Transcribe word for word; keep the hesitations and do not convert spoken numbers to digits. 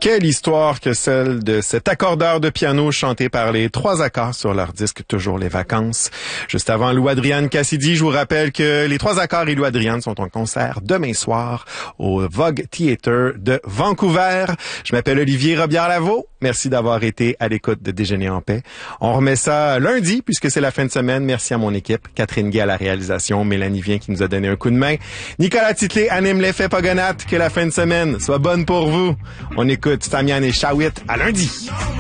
Quelle histoire que celle de cet accordeur de piano chanté par les Trois Accords sur leur disque Toujours les vacances. Juste avant Lou Adrian Cassidy, je vous rappelle que les Trois Accords et Lou Adrian sont en concert demain soir au Vogue Theatre de Vancouver. Je m'appelle Olivier Robillard-Lavaux. Merci d'avoir été à l'écoute de Déjeuner en paix. On remet ça lundi puisque c'est la fin de semaine. Merci à mon équipe. Catherine Gay à la réalisation, Mélanie Vien qui nous a donné un coup de main. Nicolas Titlé anime l'effet Pogonat. Que la fin de semaine soit bonne pour vous. On écoute Stamian et Shawit à lundi.